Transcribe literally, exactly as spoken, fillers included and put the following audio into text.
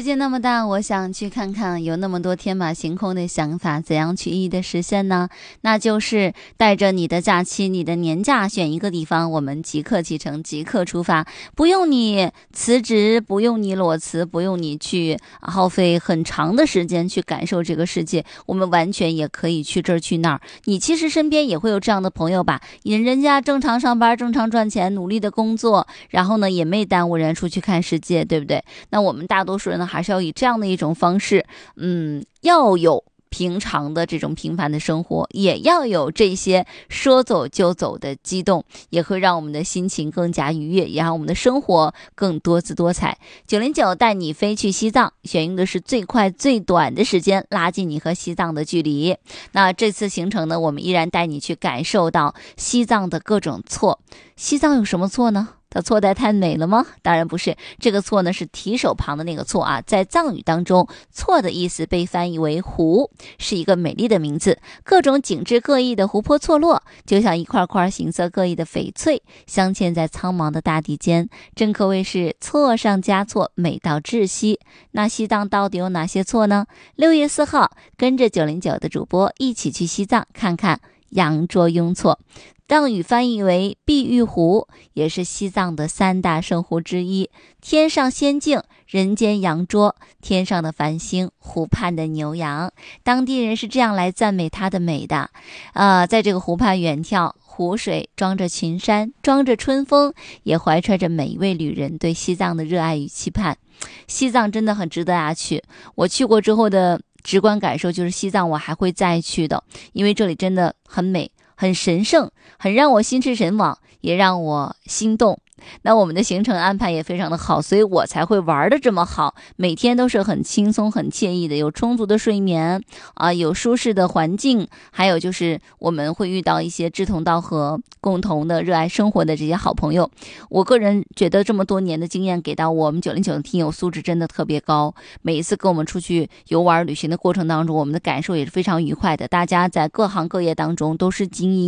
界那么大，我想去看看，有那么多天马行空的想法，怎样去一一的实现呢？那就是带着你的假期，你的年假，选一个地方，我们即刻启程，即刻出发，不用你辞职，不用你裸辞，不用你去耗费很长的时间去感受这个世界，我们完全也可以去这儿去那儿。你其实身边也会有这样的朋友吧，人家正常上班，正常赚钱，努力的工作，然后呢也没耽误人出去看世界，对不对？那我们大多数人呢，还是要以这样的一种方式，嗯，要有平常的这种平凡的生活，也要有这些说走就走的激动，也会让我们的心情更加愉悦，也让我们的生活更多姿多彩。九零九带你飞去西藏，选用的是最快最短的时间，拉近你和西藏的距离。那这次行程呢，我们依然带你去感受到西藏的各种错。西藏有什么错呢？它错在太美了吗？当然不是，这个错呢是提手旁的那个错啊，在藏语当中，错的意思被翻译为湖，是一个美丽的名字。各种景致各异的湖泊错落，就像一块块形色各异的翡翠，镶嵌在苍茫的大地间，真可谓是错上加错，美到窒息。那西藏到底有哪些错呢？六月四号，跟着九零九的主播一起去西藏看看羊卓雍措。藏语翻译为碧玉湖，也是西藏的三大圣湖之一。天上仙境，人间羊卓，天上的繁星，湖畔的牛羊。当地人是这样来赞美它的美的。呃，在这个湖畔远眺，湖水装着群山，装着春风，也怀揣着每一位旅人对西藏的热爱与期盼。西藏真的很值得大家去，我去过之后的直观感受就是西藏我还会再去的，因为这里真的很美，很神圣，很让我心驰神往，也让我心动。那我们的行程安排也非常的好，所以我才会玩的这么好，每天都是很轻松很惬意的，有充足的睡眠啊，有舒适的环境，还有就是我们会遇到一些志同道合共同的热爱生活的这些好朋友。我个人觉得这么多年的经验给到我们九零九的听友素质真的特别高，每一次跟我们出去游玩旅行的过程当中，我们的感受也是非常愉快的，大家在各行各业当中都是精英。